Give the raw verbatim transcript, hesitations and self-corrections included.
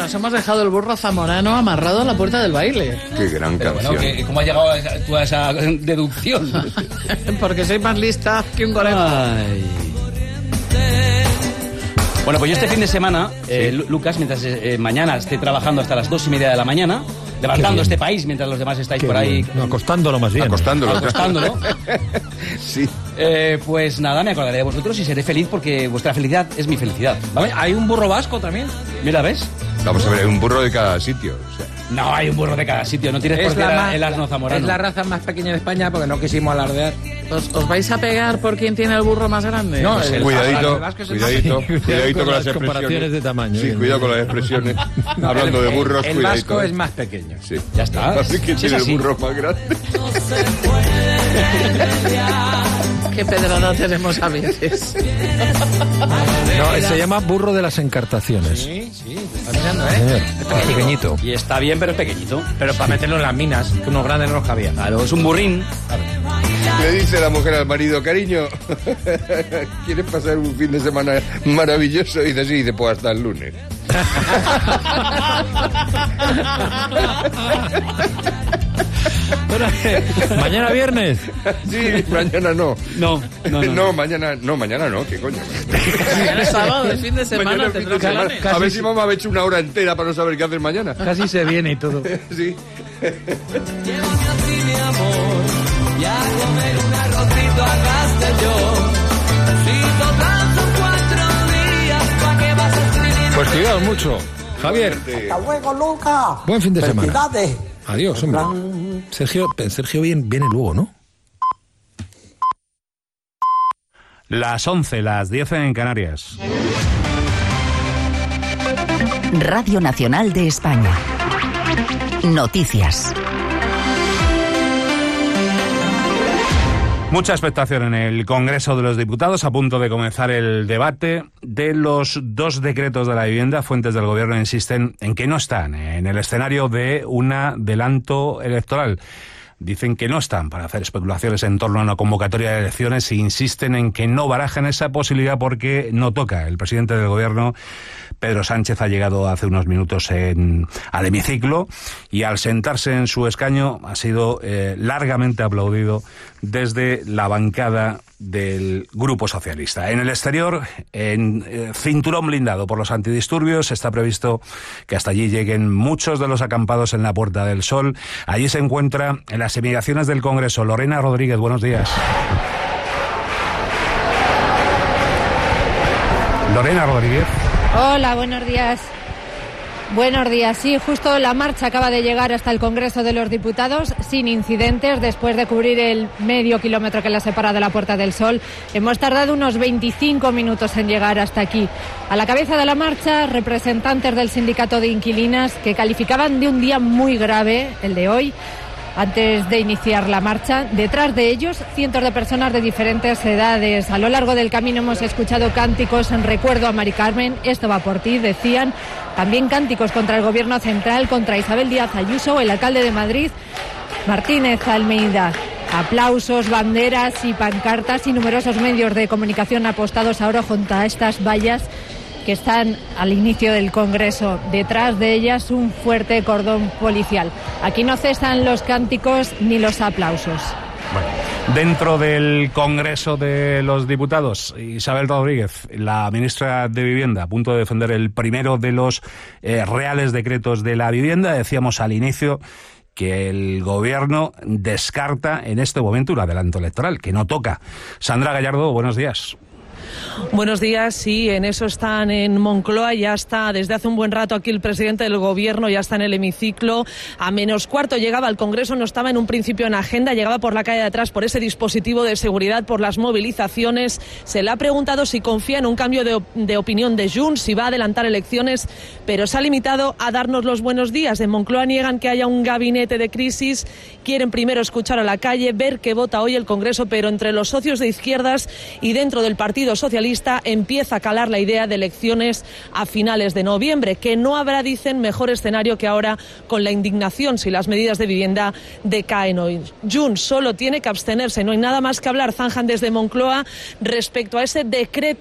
nos hemos dejado el burro zamorano amarrado a la puerta del baile. Qué gran Pero canción. bueno, ¿qué- ¿cómo has llegado a esa, tú a esa deducción? Porque soy más lista que un conejo. Ay. Bueno, pues yo este fin de semana, eh, Lu- Lucas, mientras eh, mañana esté trabajando hasta las dos y media de la mañana, levantando este país mientras los demás estáis Qué por ahí bien. No, acostándolo más bien. Acostándolo. acostándolo, Sí. eh, pues nada, me acordaré de vosotros y seré feliz porque vuestra felicidad es mi felicidad. ¿Vale? Hay un burro vasco también. Mira, ¿ves? Vamos a ver, hay un burro de cada sitio. O sea, No hay un burro de cada sitio, no tienes por qué más- el asno zamorano. es la raza más pequeña de España porque no quisimos alardear. ¿Os, os vais a pegar por quién tiene el burro más grande? No, Pues el- el- cuidadito, el vasco es el cuidadito, Cuidado cuidadito con con las las comparaciones expresiones. de tamaño, Sí, bien. cuidado con las expresiones. Hablando de burros, El cuidadito. vasco ¿eh? es más pequeño. Sí. Ya está. Así que Si es tiene el así. burro más grande. Qué pedrada tenemos a veces. No, se llama burro de las encartaciones. Sí, sí, está mirando, ¿eh? Señor, es pequeñito. Y está bien, pero es pequeñito. Pero para meterlo en las minas, que unos grandes no nos cabía. Claro, es un burrín. Le dice la mujer al marido, cariño, ¿quieres pasar un fin de semana maravilloso? Y dice, sí, y dice, pues hasta el lunes. Mañana viernes. Sí, mañana no. No, no, no. No, mañana no, mañana no, ¿qué coño? Mañana es sábado, el fin de semana Mañana es fin de tendrá semana. planes. A ver si vamos a haber hecho una hora entera para no saber qué hacer mañana. Casi se viene y todo. Sí. Pues cuidado mucho. Javier, Hasta luego, Luca. buen fin de semana. Felicidades. Adiós, hombre. Sergio, Sergio viene, viene luego, ¿no? Las once, las diez en Canarias. Radio Nacional de España. Noticias. Mucha expectación en el Congreso de los Diputados, a punto de comenzar el debate de los dos decretos de la vivienda. Fuentes del Gobierno insisten en que no están en el escenario de un adelanto electoral. Dicen que no están para hacer especulaciones en torno a una convocatoria de elecciones e insisten en que no barajen esa posibilidad porque no toca. El presidente del Gobierno, Pedro Sánchez, ha llegado hace unos minutos en, al hemiciclo y al sentarse en su escaño ha sido eh, largamente aplaudido desde la bancada del Grupo Socialista. En el exterior, en eh, cinturón blindado por los antidisturbios, está previsto que hasta allí lleguen muchos de los acampados en la Puerta del Sol. Allí se encuentra en las inmediaciones del Congreso Lorena Rodríguez. Buenos días. Lorena Rodríguez. Hola, buenos días. Buenos días. Sí, justo la marcha acaba de llegar hasta el Congreso de los Diputados sin incidentes después de cubrir el medio kilómetro que la separa de la Puerta del Sol. Hemos tardado unos veinticinco minutos en llegar hasta aquí. A la cabeza de la marcha, representantes del sindicato de inquilinas que calificaban de un día muy grave, el de hoy, antes de iniciar la marcha. Detrás de ellos, cientos de personas de diferentes edades. A lo largo del camino hemos escuchado cánticos en recuerdo a Mari Carmen, esto va por ti, decían. También cánticos contra el Gobierno central, contra Isabel Díaz Ayuso, el alcalde de Madrid, Martínez Almeida. Aplausos, banderas y pancartas y numerosos medios de comunicación apostados ahora junto a estas vallas que están al inicio del Congreso. Detrás de ellas un fuerte cordón policial. Aquí no cesan los cánticos ni los aplausos. Bueno, dentro del Congreso de los Diputados, Isabel Rodríguez, la ministra de Vivienda, a punto de defender el primero de los eh, reales decretos de la vivienda. Decíamos al inicio que el Gobierno descarta en este momento un adelanto electoral, que no toca. Sandra Gallardo, buenos días. Buenos días, sí, en eso están en Moncloa, ya está desde hace un buen rato aquí el presidente del Gobierno, ya está en el hemiciclo. A menos cuarto llegaba al Congreso, no estaba en un principio en agenda, llegaba por la calle de atrás por ese dispositivo de seguridad, por las movilizaciones. Se le ha preguntado si confía en un cambio de, op- de opinión de Junts, si va a adelantar elecciones, pero se ha limitado a darnos los buenos días. En Moncloa niegan que haya un gabinete de crisis, quieren primero escuchar a la calle, ver qué vota hoy el Congreso, pero entre los socios de izquierdas y dentro del Partido Socialista empieza a calar la idea de elecciones a finales de noviembre, que no habrá, dicen, mejor escenario que ahora con la indignación si las medidas de vivienda decaen hoy. Junts solo tiene que abstenerse, no hay nada más que hablar, zanjan desde Moncloa respecto a ese decreto